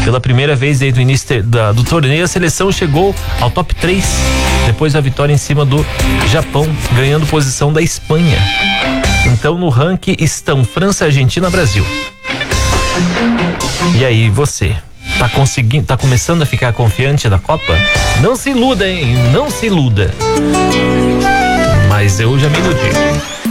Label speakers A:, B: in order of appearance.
A: Pela primeira vez desde o início do torneio, a seleção chegou ao top 3, depois da vitória em cima do Japão, ganhando posição da Espanha. Então no ranking estão França, Argentina, Brasil. E aí, você tá começando a ficar confiante da Copa? Não se iluda, hein? Não se iluda. Mas eu já me iludi.